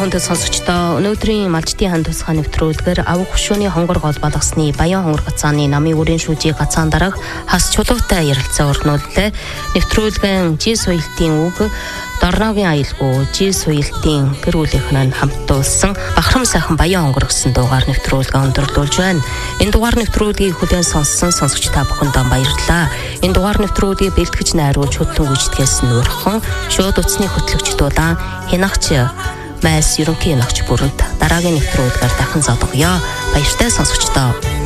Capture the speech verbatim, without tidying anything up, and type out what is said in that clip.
хүндэт сонсогчдоо өнөөдрийн малчтын хан тусгай нэвтрүүлгээр авах хушууны хонгор гол балгасны Баян хонгор гацааны намын үрийн шүүжийг гацаан дараах хас чулуутай ярилцаа өрнүүллээ. Нэвтрүүлгэн жи соёлтын үг Дорногийн аялгүй жи соёлтын гэр бүлийнхэн хамтдуулсан бахархам сайхан Баян хонгор гэсэн дуугаар нэвтрүүлгээ өндөрлүүлж байна. Энэ дугаар нэвтрүүлгийг хүлээн сонссон сонсогч та бүхэндээ баярлалаа. Энэ дугаар нэвтрүүлгийг бэлтгэж найруулж хөтлөн гүйцэтгэсэн нөөрхөн шууд утасны хөтлөгч дулаан хянагч Майс ерөнхий хянагч бүрэлд дараагийн нэвтрүүлгээр дахин зодгоё. Баяртай сонсогчдоо.